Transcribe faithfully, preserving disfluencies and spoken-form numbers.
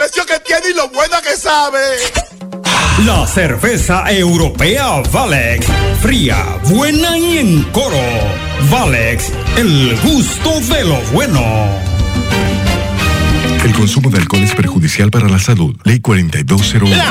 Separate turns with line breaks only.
precio que tiene y lo buena que sabe.
La cerveza europea Valex, fría, buena y en coro. Valex, el gusto de lo bueno.
El consumo de alcohol es perjudicial para la salud. Ley cuarenta y dos cero uno.